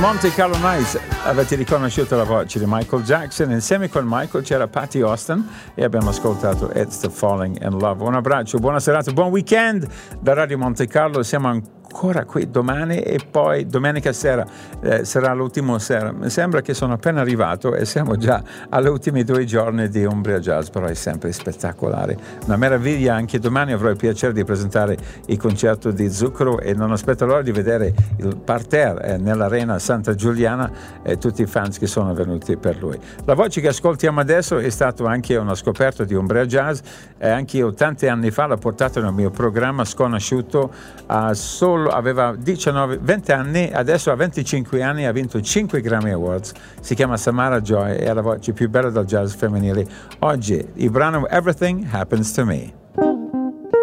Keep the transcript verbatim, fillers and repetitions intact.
Monte Carlo Nights. Avete riconosciuto la voce di Michael Jackson? Insieme con Michael c'era Patty Austin e abbiamo ascoltato It's the Falling in Love. Un abbraccio, buona serata, buon weekend da Radio Monte Carlo. Siamo ancora qui domani e poi domenica sera eh, sarà l'ultimo sera. Mi sembra che sono appena arrivato e siamo già agli ultimi due giorni di Umbria Jazz, però è sempre spettacolare. Una meraviglia, anche domani avrò il piacere di presentare il concerto di Zucchero e non aspetto l'ora di vedere il parterre eh, nell'Arena Santa Giuliana e tutti i fans che sono venuti per lui. La voce che ascoltiamo adesso è stata anche una scoperta di Umbria Jazz e anche io tanti anni fa l'ho portato nel mio programma sconosciuto a solo aveva diciannove venti anni, adesso ha venticinque anni, ha vinto cinque Grammy Awards, si chiama Samara Joy, è la voce più bella del jazz femminile oggi. Il brano Everything Happens to Me.